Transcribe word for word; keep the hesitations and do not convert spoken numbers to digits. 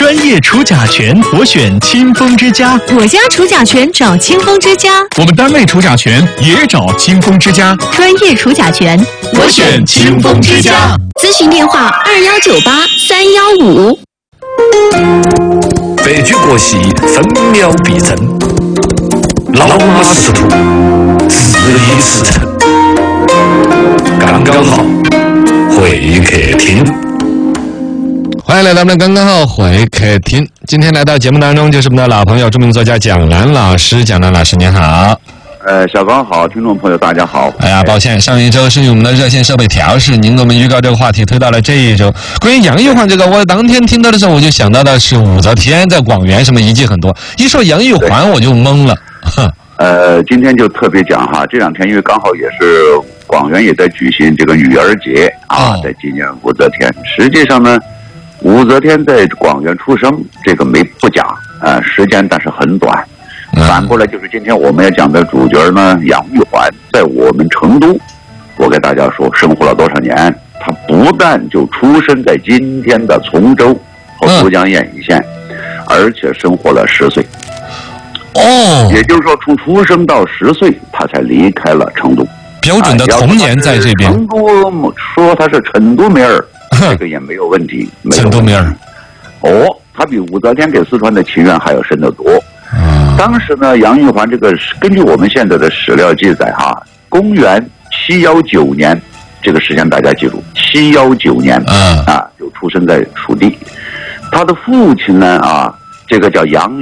专业除甲醛，我选清风之家。 我家除甲醛找清风之家。 我们单位除甲醛也找清风之家。 专业除甲醛， 我选清风之家。 咨询电话：二幺九八三幺五。 白驹过隙，分秒必争。老马识途，知易识成。刚刚好，会客厅。 欢迎来到我们的刚刚好会客厅。今天来到节目当中就是我们的老朋友，著名作家蒋楠老师。蒋楠老师您好。 呃，小刚好，听众朋友大家好。 哎呀，抱歉，上一周是因为我们的热线设备调试，您给我们预告这个话题推到了这一周。关于杨玉环这个，我当天听到的时候，我就想到的是武则天在广元什么遗迹很多，一说杨玉环我就懵了。 呃，今天就特别讲哈，这两天因为刚好也是广元也在举行这个女儿节啊，在纪念武则天。实际上呢，武则天在广元出生，这个没不假，呃，时间但是很短。反过来就是今天我们要讲的主角呢，杨玉环在我们成都，我给大家说生活了多少年。她不但就出生在今天的崇州和都江堰一线，而且生活了十岁。 哦， 也就是说，从出生到十岁，她才离开了成都。 标准的童年在这边。 成都说她是成都妹儿，这个也没有问题。 成都妹儿。 哦，她比武则天给四川的情缘还要深得多。当时呢，杨玉环这个根据我们现在的史料记载哈，公元七幺九年，这个时间大家记住，七幺九年，嗯啊，就出生在楚地。他的父亲呢啊，这个叫杨。